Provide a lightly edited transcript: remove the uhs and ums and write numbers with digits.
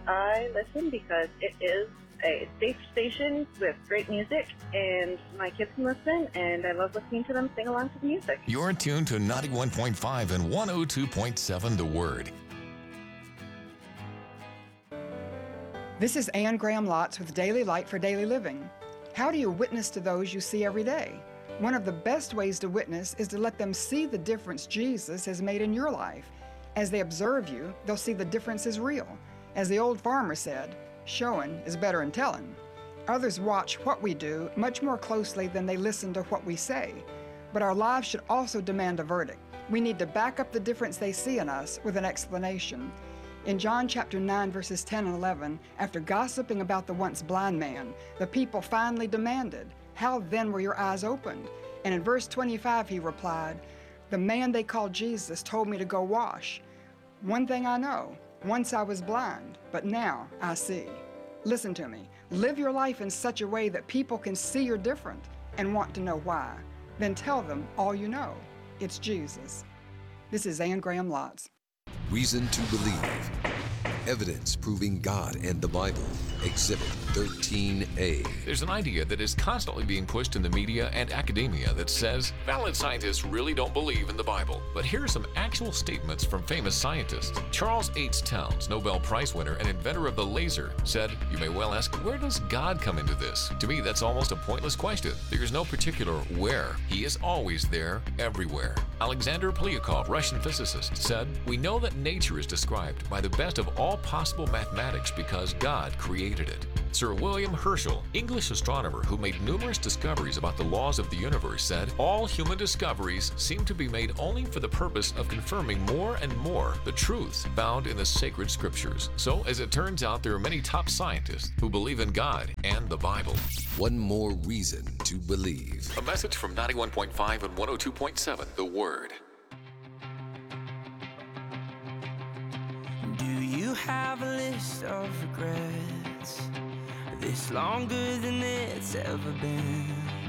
I listen because it is a safe station with great music, and my kids can listen, and I love listening to them sing along to the music. You're tuned to 91.5 and 102.7 The Word. This is Ann Graham Lotz with Daily Light for Daily Living. How do you witness to those you see every day? One of the best ways to witness is to let them see the difference Jesus has made in your life. As they observe you, they'll see the difference is real. As the old farmer said, showing is better than telling. Others watch what we do much more closely than they listen to what we say. But our lives should also demand a verdict. We need to back up the difference they see in us with an explanation. In John chapter 9, verses 10 and 11, after gossiping about the once blind man, the people finally demanded, "How then were your eyes opened?" And in verse 25 he replied, "The man they called Jesus told me to go wash. One thing I know, once I was blind, but now I see." Listen to me. Live your life in such a way that people can see you're different and want to know why. Then tell them all you know. It's Jesus. This is Ann Graham Lotz. Reason to believe. Evidence proving God and the Bible. Exhibit 13A. There's an idea that is constantly being pushed in the media and academia that says valid scientists really don't believe in the Bible. But here are some actual statements from famous scientists. Charles H. Towns, Nobel Prize winner and inventor of the laser, said, "You may well ask, where does God come into this? To me, that's almost a pointless question. There's no particular where. He is always there, everywhere." Alexander Polyakov, Russian physicist, said, "We know that nature is described by the best of all possible mathematics because God created it." Sir William Herschel, English astronomer who made numerous discoveries about the laws of the universe, said, "All human discoveries seem to be made only for the purpose of confirming more and more the truths found in the sacred scriptures." So, as it turns out, there are many top scientists who believe in God and the Bible. One more reason to believe. A message from 91.5 and 102.7 The Word. Do you have a list of regrets? This longer than it's ever been?